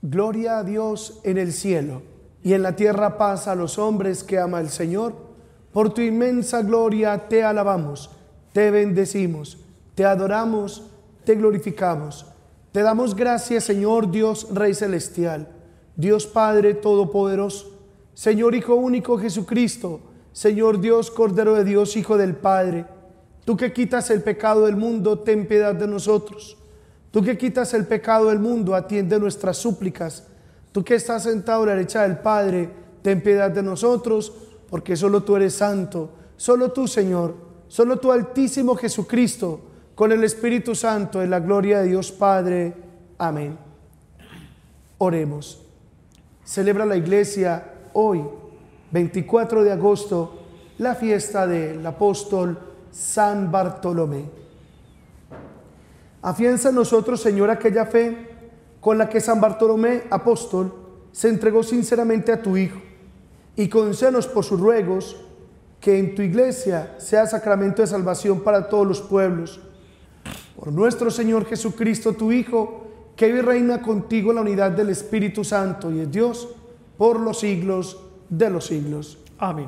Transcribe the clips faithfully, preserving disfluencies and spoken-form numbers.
Gloria a Dios en el cielo, y en la tierra paz a los hombres que ama el Señor. Por tu inmensa gloria te alabamos, te bendecimos, te adoramos, te glorificamos. Te damos gracias, Señor Dios Rey Celestial, Dios Padre Todopoderoso, Señor Hijo único Jesucristo, Señor Dios Cordero de Dios, Hijo del Padre. Tú que quitas el pecado del mundo, ten piedad de nosotros. Tú que quitas el pecado del mundo, atiende nuestras súplicas. Tú que estás sentado a la derecha del Padre, ten piedad de nosotros, porque solo tú eres santo, solo tú, Señor, solo tú, Altísimo Jesucristo, con el Espíritu Santo, en la gloria de Dios Padre. Amén. Oremos. Celebra la Iglesia hoy, veinticuatro de agosto, la fiesta del apóstol San Bartolomé. Afianza en nosotros, Señor, aquella fe con la que San Bartolomé, apóstol, se entregó sinceramente a tu Hijo, y concédenos por sus ruegos que en tu Iglesia sea sacramento de salvación para todos los pueblos. Por nuestro Señor Jesucristo, tu Hijo, que vive y reina contigo en la unidad del Espíritu Santo y es Dios por los siglos de los siglos. Amén.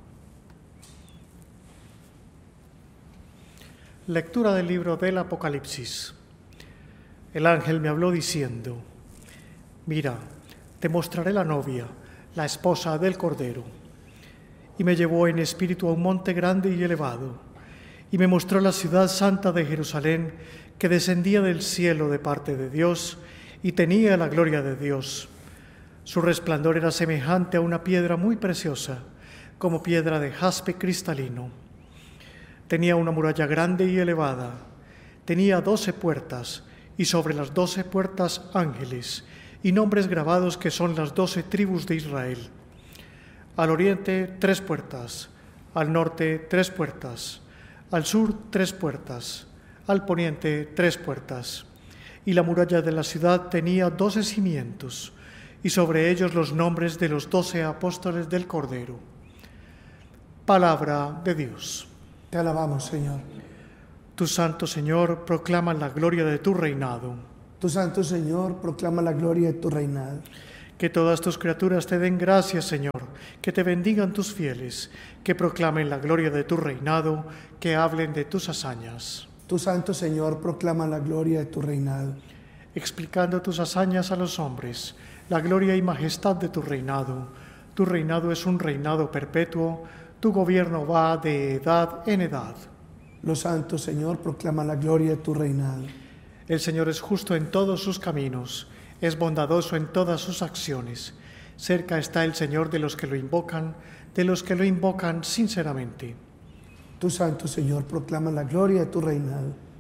Lectura del libro del Apocalipsis. El ángel me habló diciendo: mira, te mostraré la novia, la esposa del Cordero. Y me llevó en espíritu a un monte grande y elevado, y me mostró la ciudad santa de Jerusalén, que descendía del cielo de parte de Dios, y tenía la gloria de Dios. Su resplandor era semejante a una piedra muy preciosa, como piedra de jaspe cristalino. Tenía una muralla grande y elevada, tenía doce puertas, y sobre las doce puertas ángeles, y nombres grabados que son las doce tribus de Israel. Al oriente tres puertas, al norte tres puertas, al sur tres puertas, al poniente tres puertas. Y la muralla de la ciudad tenía doce cimientos, y sobre ellos los nombres de los doce apóstoles del Cordero. Palabra de Dios. Te alabamos, Señor. Tu santo, Señor, proclama la gloria de tu reinado. Tu santo, Señor, proclama la gloria de tu reinado. Que todas tus criaturas te den gracias, Señor, que te bendigan tus fieles, que proclamen la gloria de tu reinado, que hablen de tus hazañas. Tu santo, Señor, proclama la gloria de tu reinado. Explicando tus hazañas a los hombres, la gloria y majestad de tu reinado. Tu reinado es un reinado perpetuo, tu gobierno va de edad en edad. Los santos, Señor, proclaman la gloria de tu reinado. El Señor es justo en todos sus caminos, es bondadoso en todas sus acciones. Cerca está el Señor de los que lo invocan, de los que lo invocan sinceramente. Tu santo, Señor, proclama la gloria de tu reinado.